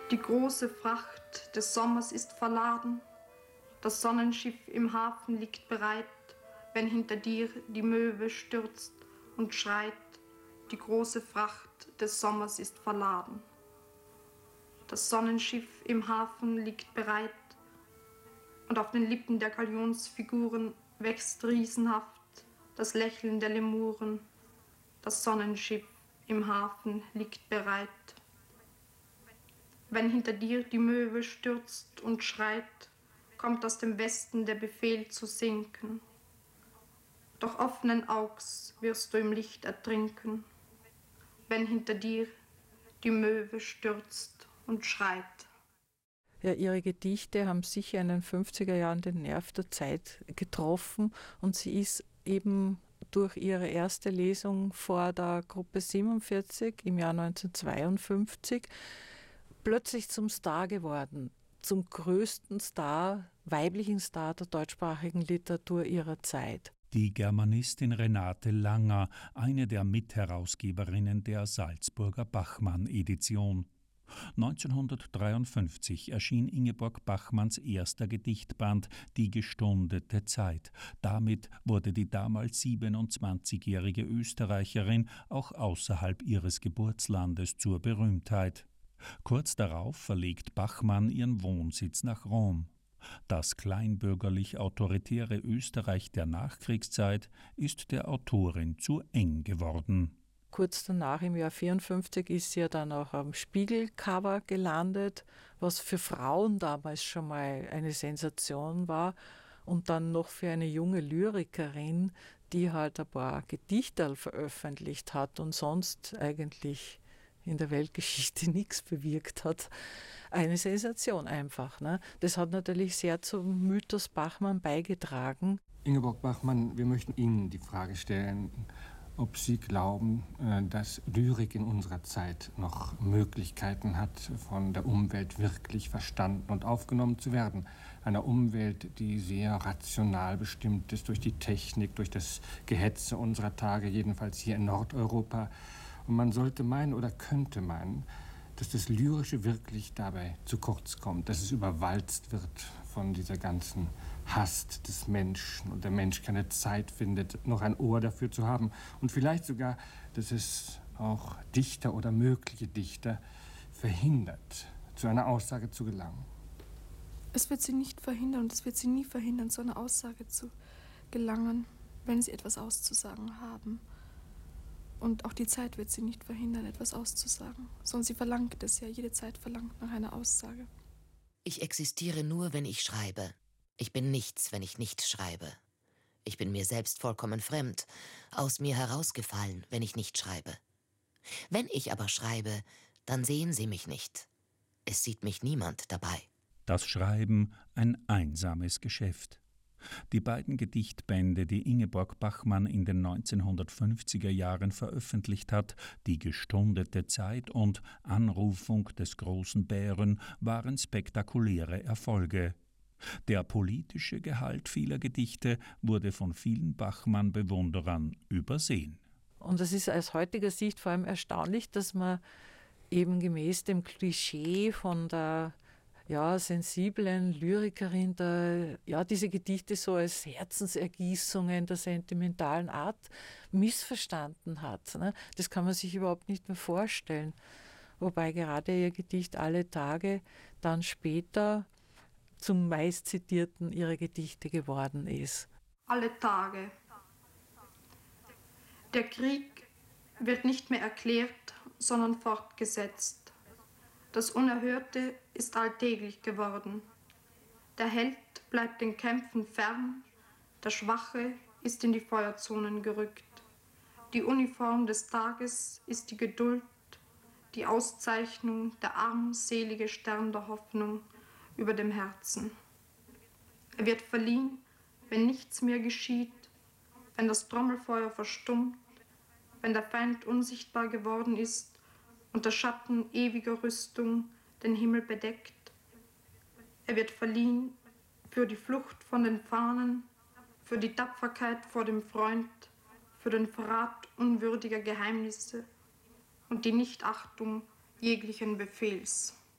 Die große Fracht des Sommers ist verladen, das Sonnenschiff im Hafen liegt bereit, wenn hinter dir die Möwe stürzt und schreit, die große Fracht des Sommers ist verladen. Das Sonnenschiff im Hafen liegt bereit und auf den Lippen der Galionsfiguren wächst riesenhaft das Lächeln der Lemuren. Das Sonnenschiff im Hafen liegt bereit. Wenn hinter dir die Möwe stürzt und schreit, kommt aus dem Westen der Befehl zu sinken. Doch offenen Augs wirst du im Licht ertrinken, wenn hinter dir die Möwe stürzt und schreit. Ja, ihre Gedichte haben sicher in den 50er Jahren den Nerv der Zeit getroffen und sie ist eben durch ihre erste Lesung vor der Gruppe 47 im Jahr 1952 plötzlich zum Star geworden, zum größten Star, weiblichen Star der deutschsprachigen Literatur ihrer Zeit. Die Germanistin Renate Langer, eine der Mitherausgeberinnen der Salzburger Bachmann-Edition. 1953 erschien Ingeborg Bachmanns erster Gedichtband »Die gestundete Zeit«. Damit wurde die damals 27-jährige Österreicherin auch außerhalb ihres Geburtslandes zur Berühmtheit. Kurz darauf verlegt Bachmann ihren Wohnsitz nach Rom. Das kleinbürgerlich-autoritäre Österreich der Nachkriegszeit ist der Autorin zu eng geworden. Kurz danach, im Jahr 1954, ist sie ja dann auch am Spiegelcover gelandet, was für Frauen damals schon mal eine Sensation war. Und dann noch für eine junge Lyrikerin, die halt ein paar Gedichte veröffentlicht hat und sonst eigentlich in der Weltgeschichte nichts bewirkt hat. Eine Sensation einfach. Ne? Das hat natürlich sehr zum Mythos Bachmann beigetragen. Ingeborg Bachmann, wir möchten Ihnen die Frage stellen, ob Sie glauben, dass Lyrik in unserer Zeit noch Möglichkeiten hat, von der Umwelt wirklich verstanden und aufgenommen zu werden. Einer Umwelt, die sehr rational bestimmt ist durch die Technik, durch das Gehetze unserer Tage, jedenfalls hier in Nordeuropa. Und man sollte meinen oder könnte meinen, dass das Lyrische wirklich dabei zu kurz kommt, dass es überwalzt wird von dieser ganzen Hast des Menschen und der Mensch keine Zeit findet, noch ein Ohr dafür zu haben und vielleicht sogar, dass es auch Dichter oder mögliche Dichter verhindert, zu einer Aussage zu gelangen. Es wird sie nicht verhindern und es wird sie nie verhindern, zu einer Aussage zu gelangen, wenn sie etwas auszusagen haben. Und auch die Zeit wird sie nicht verhindern, etwas auszusagen, sondern sie verlangt es ja, jede Zeit verlangt nach einer Aussage. Ich existiere nur, wenn ich schreibe. Ich bin nichts, wenn ich nichts schreibe. Ich bin mir selbst vollkommen fremd, aus mir herausgefallen, wenn ich nicht schreibe. Wenn ich aber schreibe, dann sehen Sie mich nicht. Es sieht mich niemand dabei. Das Schreiben ein einsames Geschäft. Die beiden Gedichtbände, die Ingeborg Bachmann in den 1950er Jahren veröffentlicht hat, »Die gestundete Zeit« und »Anrufung des großen Bären«, waren spektakuläre Erfolge. Der politische Gehalt vieler Gedichte wurde von vielen Bachmann-Bewunderern übersehen. Und es ist aus heutiger Sicht vor allem erstaunlich, dass man eben gemäß dem Klischee von der sensiblen Lyrikerin, diese Gedichte so als Herzensergießungen der sentimentalen Art missverstanden hat. Ne? Das kann man sich überhaupt nicht mehr vorstellen. Wobei gerade ihr Gedicht »Alle Tage« dann später zum meistzitierten ihrer Gedichte geworden ist. Alle Tage. Der Krieg wird nicht mehr erklärt, sondern fortgesetzt. Das Unerhörte ist alltäglich geworden. Der Held bleibt den Kämpfen fern, der Schwache ist in die Feuerzonen gerückt. Die Uniform des Tages ist die Geduld, die Auszeichnung, der armselige Stern der Hoffnung über dem Herzen. Er wird verliehen, wenn nichts mehr geschieht, wenn das Trommelfeuer verstummt, wenn der Feind unsichtbar geworden ist und der Schatten ewiger Rüstung den Himmel bedeckt. Er wird verliehen für die Flucht von den Fahnen, für die Tapferkeit vor dem Freund, für den Verrat unwürdiger Geheimnisse und die Nichtachtung jeglichen Befehls.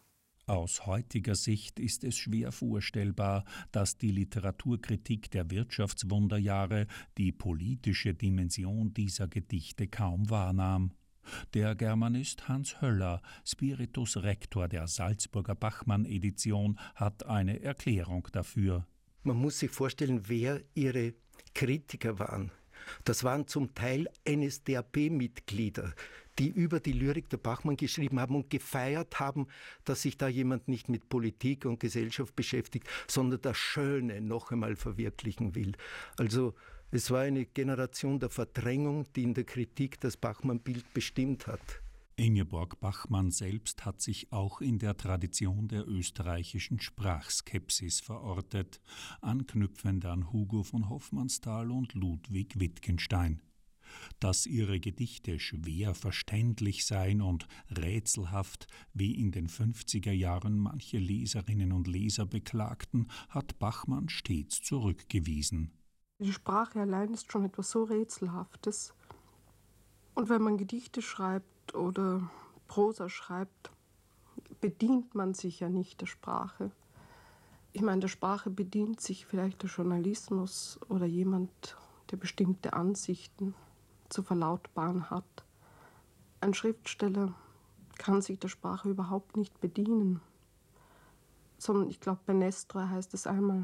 Aus heutiger Sicht ist es schwer vorstellbar, dass die Literaturkritik der Wirtschaftswunderjahre die politische Dimension dieser Gedichte kaum wahrnahm. Der Germanist Hans Höller, Spiritus Rector der Salzburger Bachmann-Edition, hat eine Erklärung dafür. Man muss sich vorstellen, wer ihre Kritiker waren. Das waren zum Teil NSDAP-Mitglieder, die über die Lyrik der Bachmann geschrieben haben und gefeiert haben, dass sich da jemand nicht mit Politik und Gesellschaft beschäftigt, sondern das Schöne noch einmal verwirklichen will. Also es war eine Generation der Verdrängung, die in der Kritik das Bachmann-Bild bestimmt hat. Ingeborg Bachmann selbst hat sich auch in der Tradition der österreichischen Sprachskepsis verortet, anknüpfend an Hugo von Hofmannsthal und Ludwig Wittgenstein. Dass ihre Gedichte schwer verständlich seien und rätselhaft, wie in den 50er Jahren manche Leserinnen und Leser beklagten, hat Bachmann stets zurückgewiesen. Die Sprache allein ist schon etwas so Rätselhaftes. Und wenn man Gedichte schreibt oder Prosa schreibt, bedient man sich ja nicht der Sprache. Ich meine, der Sprache bedient sich vielleicht der Journalismus oder jemand, der bestimmte Ansichten zu verlautbaren hat. Ein Schriftsteller kann sich der Sprache überhaupt nicht bedienen. Sondern ich glaube, bei Nestroy heißt es einmal,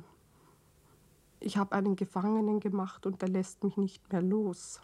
ich habe einen Gefangenen gemacht und der lässt mich nicht mehr los.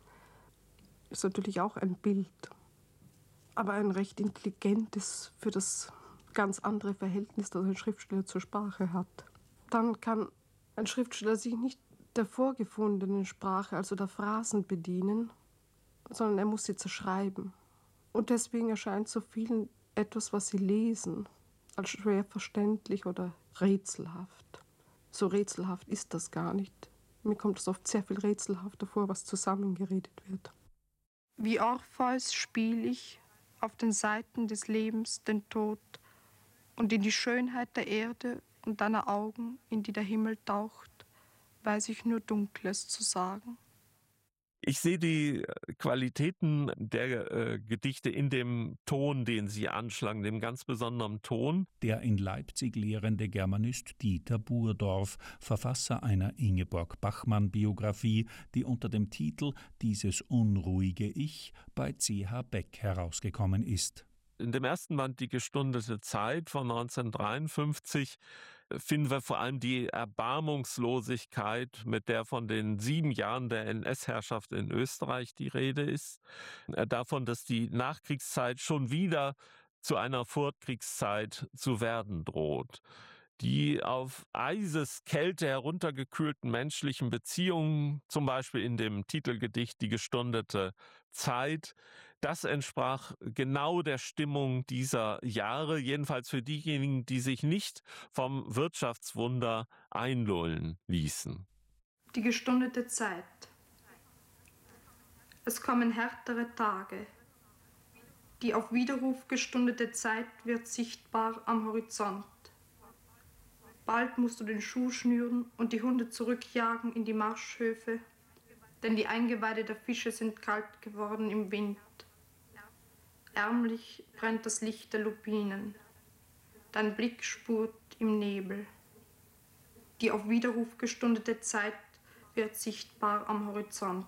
Ist natürlich auch ein Bild, aber ein recht intelligentes für das ganz andere Verhältnis, das ein Schriftsteller zur Sprache hat. Dann kann ein Schriftsteller sich nicht der vorgefundenen Sprache, also der Phrasen bedienen, sondern er muss sie zerschreiben. Und deswegen erscheint so vielen etwas, was sie lesen, als schwer verständlich oder rätselhaft. So rätselhaft ist das gar nicht. Mir kommt es oft sehr viel rätselhafter vor, was zusammengeredet wird. Wie Orpheus spiel ich auf den Seiten des Lebens den Tod und in die Schönheit der Erde und deiner Augen, in die der Himmel taucht, weiß ich nur Dunkles zu sagen. Ich sehe die Qualitäten der Gedichte in dem Ton, den Sie anschlagen, dem ganz besonderen Ton. Der in Leipzig lehrende Germanist Dieter Burdorf, Verfasser einer Ingeborg Bachmann-Biografie, die unter dem Titel »Dieses unruhige Ich« bei C.H. Beck herausgekommen ist. In dem ersten Band »Die gestundete Zeit« von 1953 finden wir vor allem die Erbarmungslosigkeit, mit der von den 7 Jahren der NS-Herrschaft in Österreich die Rede ist. Davon, dass die Nachkriegszeit schon wieder zu einer Vorkriegszeit zu werden droht. Die auf Eiseskälte heruntergekühlten menschlichen Beziehungen, zum Beispiel in dem Titelgedicht »Die gestundete Zeit«, das entsprach genau der Stimmung dieser Jahre, jedenfalls für diejenigen, die sich nicht vom Wirtschaftswunder einlullen ließen. Die gestundete Zeit. Es kommen härtere Tage. Die auf Widerruf gestundete Zeit wird sichtbar am Horizont. Bald musst du den Schuh schnüren und die Hunde zurückjagen in die Marschhöfe, denn die Eingeweide der Fische sind kalt geworden im Wind. Ärmlich brennt das Licht der Lupinen. Dein Blick spurt im Nebel. Die auf Widerruf gestundete Zeit wird sichtbar am Horizont.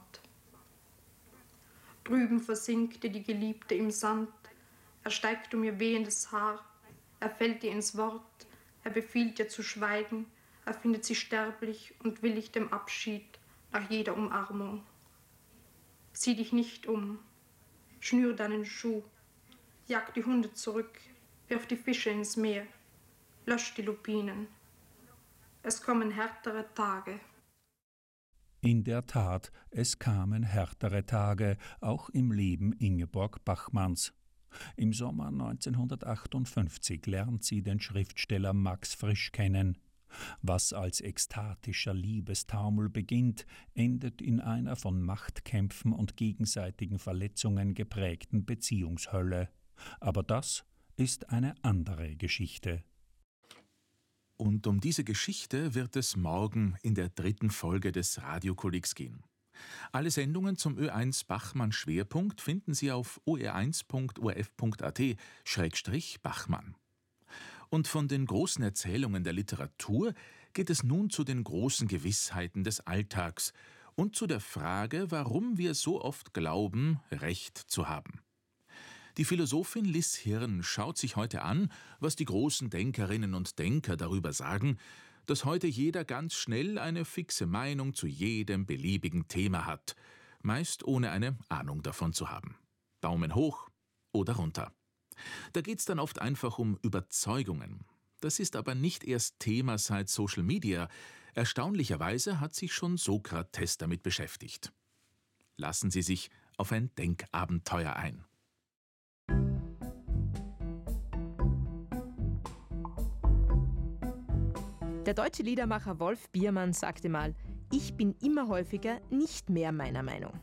Drüben versinkt dir die Geliebte im Sand. Er steigt um ihr wehendes Haar. Er fällt dir ins Wort. Er befiehlt dir zu schweigen. Er findet sie sterblich und willig dem Abschied nach jeder Umarmung. Sieh dich nicht um. Schnür deinen Schuh. Jag die Hunde zurück. Wirf die Fische ins Meer. Lösch die Lupinen. Es kommen härtere Tage. In der Tat, es kamen härtere Tage, auch im Leben Ingeborg Bachmanns. Im Sommer 1958 lernt sie den Schriftsteller Max Frisch kennen. Was als ekstatischer Liebestaumel beginnt, endet in einer von Machtkämpfen und gegenseitigen Verletzungen geprägten Beziehungshölle. Aber das ist eine andere Geschichte. Und um diese Geschichte wird es morgen in der 3. Folge des Radiokollegs gehen. Alle Sendungen zum Ö1 Bachmann Schwerpunkt finden Sie auf oe1.orf.at/Bachmann. Und von den großen Erzählungen der Literatur geht es nun zu den großen Gewissheiten des Alltags und zu der Frage, warum wir so oft glauben, Recht zu haben. Die Philosophin Liz Hirn schaut sich heute an, was die großen Denkerinnen und Denker darüber sagen, dass heute jeder ganz schnell eine fixe Meinung zu jedem beliebigen Thema hat, meist ohne eine Ahnung davon zu haben. Daumen hoch oder runter. Da geht's dann oft einfach um Überzeugungen. Das ist aber nicht erst Thema seit Social Media. Erstaunlicherweise hat sich schon Sokrates damit beschäftigt. Lassen Sie sich auf ein Denkabenteuer ein. Der deutsche Liedermacher Wolf Biermann sagte mal: Ich bin immer häufiger nicht mehr meiner Meinung.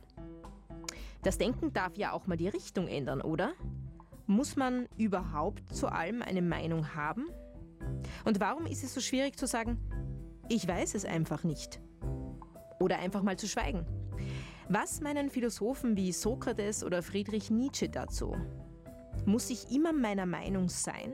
Das Denken darf ja auch mal die Richtung ändern, oder? Muss man überhaupt zu allem eine Meinung haben? Und warum ist es so schwierig zu sagen, ich weiß es einfach nicht? Oder einfach mal zu schweigen? Was meinen Philosophen wie Sokrates oder Friedrich Nietzsche dazu? Muss ich immer meiner Meinung sein?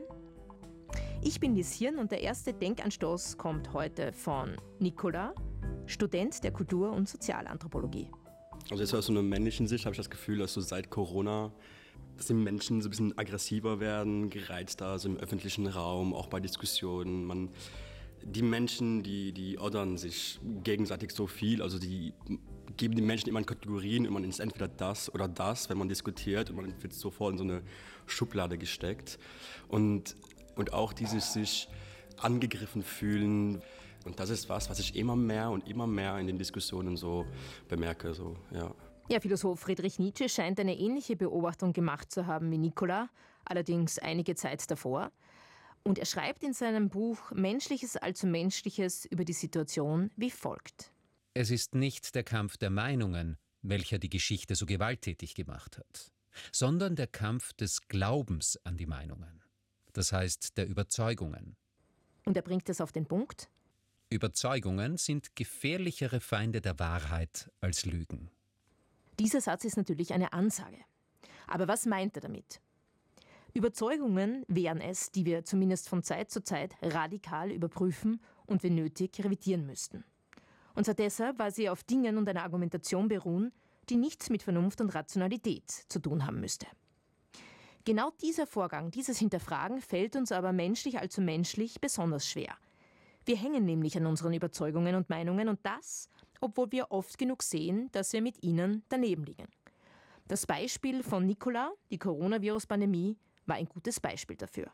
Ich bin Liz Hirn und der erste Denkanstoß kommt heute von Nicola, Student der Kultur- und Sozialanthropologie. Also jetzt aus so einer männlichen Sicht habe ich das Gefühl, dass so seit Corona, dass die Menschen so ein bisschen aggressiver werden, gereizter, so im öffentlichen Raum, auch bei Diskussionen. Die Menschen, die ordern sich gegenseitig so viel, also die geben den Menschen immer in Kategorien und man ist entweder das oder das, wenn man diskutiert, und man wird sofort in so eine Schublade gesteckt. Und auch dieses sich angegriffen fühlen. Und das ist was ich immer mehr in den Diskussionen so bemerke. So, ja. Ja, Philosoph Friedrich Nietzsche scheint eine ähnliche Beobachtung gemacht zu haben wie Nicola, allerdings einige Zeit davor. Und er schreibt in seinem Buch Menschliches allzu Menschliches über die Situation wie folgt. Es ist nicht der Kampf der Meinungen, welcher die Geschichte so gewalttätig gemacht hat, sondern der Kampf des Glaubens an die Meinungen. Das heißt der Überzeugungen. Und er bringt es auf den Punkt. Überzeugungen sind gefährlichere Feinde der Wahrheit als Lügen. Dieser Satz ist natürlich eine Ansage. Aber was meint er damit? Überzeugungen wären es, die wir zumindest von Zeit zu Zeit radikal überprüfen und wenn nötig revidieren müssten. Und zwar deshalb, weil sie auf Dingen und einer Argumentation beruhen, die nichts mit Vernunft und Rationalität zu tun haben müsste. Genau dieser Vorgang, dieses Hinterfragen, fällt uns aber menschlich allzu menschlich besonders schwer. Wir hängen nämlich an unseren Überzeugungen und Meinungen und das, obwohl wir oft genug sehen, dass wir mit ihnen daneben liegen. Das Beispiel von Nicola, die Coronavirus-Pandemie, war ein gutes Beispiel dafür.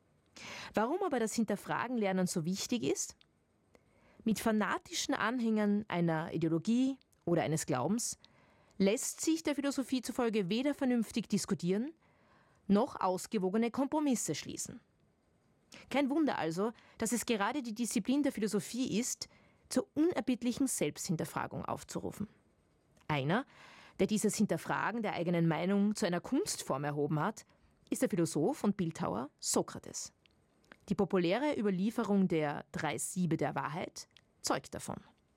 Warum aber das Hinterfragen lernen so wichtig ist? Mit fanatischen Anhängern einer Ideologie oder eines Glaubens lässt sich der Philosophie zufolge weder vernünftig diskutieren, noch ausgewogene Kompromisse schließen. Kein Wunder also, dass es gerade die Disziplin der Philosophie ist, zur unerbittlichen Selbsthinterfragung aufzurufen. Einer, der dieses Hinterfragen der eigenen Meinung zu einer Kunstform erhoben hat, ist der Philosoph und Bildhauer Sokrates. Die populäre Überlieferung der 3 Siebe der Wahrheit zeugt davon.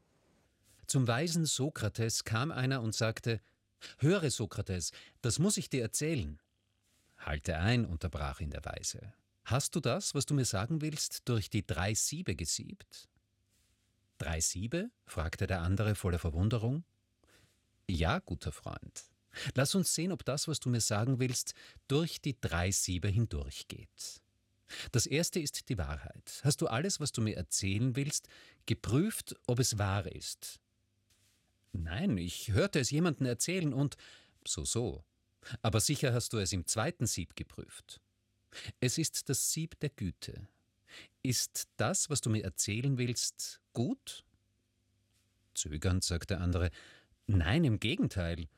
Zum weisen Sokrates kam einer und sagte: »Höre, Sokrates, das muss ich dir erzählen.« »Halte ein«, unterbrach ihn der Weise. »Hast du das, was du mir sagen willst, durch die 3 Siebe gesiebt?« »3 Siebe?« fragte der andere voller Verwunderung. »Ja, guter Freund. Lass uns sehen, ob das, was du mir sagen willst, durch die 3 Siebe hindurchgeht. Das erste ist die Wahrheit. Hast du alles, was du mir erzählen willst, geprüft, ob es wahr ist?« »Nein, ich hörte es jemandem erzählen und so. Aber sicher hast du es im 2. Sieb geprüft. Es ist das Sieb der Güte. Ist das, was du mir erzählen willst, gut?« Zögernd sagt der andere: »Nein, im Gegenteil.«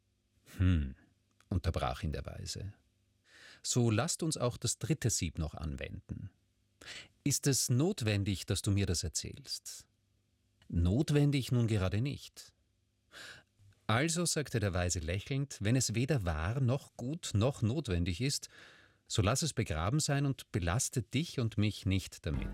Unterbrach ihn der Weise. »So lasst uns auch das 3. Sieb noch anwenden. Ist es notwendig, dass du mir das erzählst?« »Notwendig nun gerade nicht.« »Also«, sagte der Weise lächelnd, »wenn es weder wahr noch gut noch notwendig ist, so lass es begraben sein und belaste dich und mich nicht damit.«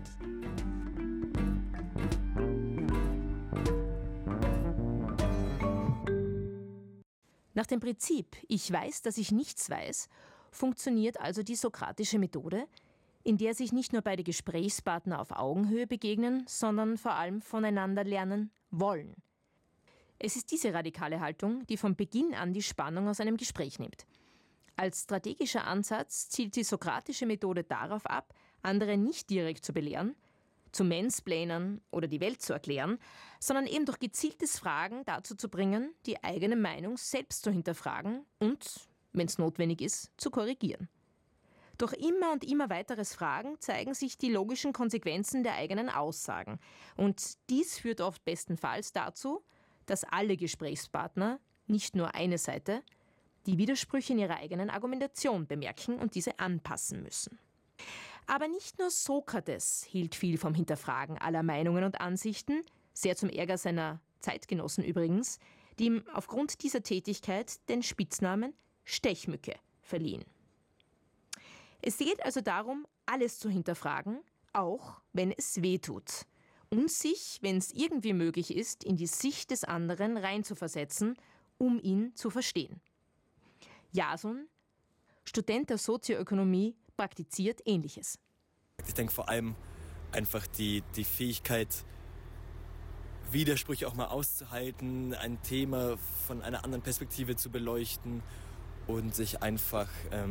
Nach dem Prinzip »Ich weiß, dass ich nichts weiß« funktioniert also die sokratische Methode, in der sich nicht nur beide Gesprächspartner auf Augenhöhe begegnen, sondern vor allem voneinander lernen wollen. Es ist diese radikale Haltung, die von Beginn an die Spannung aus einem Gespräch nimmt. Als strategischer Ansatz zielt die sokratische Methode darauf ab, andere nicht direkt zu belehren, zu mansplainern oder die Welt zu erklären, sondern eben durch gezieltes Fragen dazu zu bringen, die eigene Meinung selbst zu hinterfragen und, wenn es notwendig ist, zu korrigieren. Durch immer und immer weiteres Fragen zeigen sich die logischen Konsequenzen der eigenen Aussagen. Und dies führt oft bestenfalls dazu, dass alle Gesprächspartner, nicht nur eine Seite, die Widersprüche in ihrer eigenen Argumentation bemerken und diese anpassen müssen. Aber nicht nur Sokrates hielt viel vom Hinterfragen aller Meinungen und Ansichten, sehr zum Ärger seiner Zeitgenossen übrigens, die ihm aufgrund dieser Tätigkeit den Spitznamen Stechmücke verliehen. Es geht also darum, alles zu hinterfragen, auch wenn es weh tut. Und sich, wenn es irgendwie möglich ist, in die Sicht des anderen reinzuversetzen, um ihn zu verstehen. Jason, Student der Sozioökonomie, praktiziert Ähnliches. Ich denke vor allem einfach die Fähigkeit, Widersprüche auch mal auszuhalten, ein Thema von einer anderen Perspektive zu beleuchten und sich einfach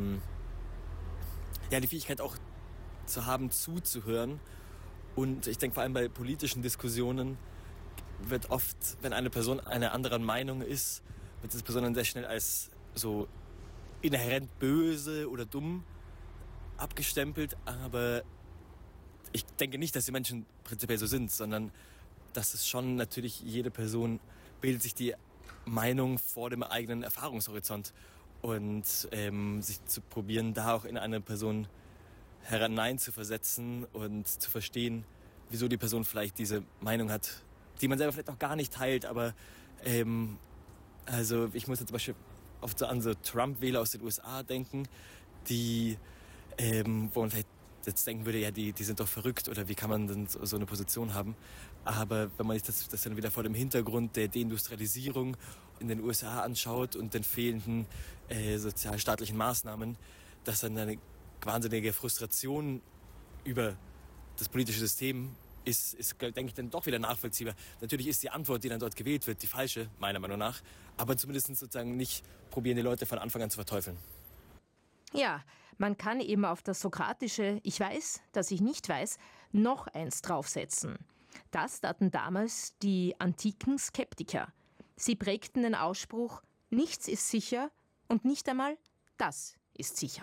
die Fähigkeit auch zu haben, zuzuhören. Und ich denke vor allem bei politischen Diskussionen wird oft, wenn eine Person einer anderen Meinung ist, wird diese Person dann sehr schnell als so inhärent böse oder dumm abgestempelt. Aber ich denke nicht, dass die Menschen prinzipiell so sind, sondern dass es schon natürlich, jede Person bildet sich die Meinung vor dem eigenen Erfahrungshorizont. Und sich zu probieren, da auch in eine Person hineinzuversetzen und zu verstehen, wieso die Person vielleicht diese Meinung hat, die man selber vielleicht auch gar nicht teilt. Aber also ich muss jetzt zum Beispiel oft so an so Trump-Wähler aus den USA denken, die, wo man vielleicht jetzt denken würde, ja, die sind doch verrückt oder wie kann man denn so eine Position haben. Aber wenn man sich das dann wieder vor dem Hintergrund der Deindustrialisierung in den USA anschaut und den fehlenden sozialstaatlichen Maßnahmen, dass dann eine wahnsinnige Frustration über das politische System ist, denke ich, dann doch wieder nachvollziehbar. Natürlich ist die Antwort, die dann dort gewählt wird, die falsche, meiner Meinung nach. Aber zumindest sozusagen nicht probieren, die Leute von Anfang an zu verteufeln. Ja, man kann eben auf das sokratische Ich weiß, dass ich nicht weiß, noch eins draufsetzen. Das taten damals die antiken Skeptiker. Sie prägten den Ausspruch, nichts ist sicher und nicht einmal das ist sicher.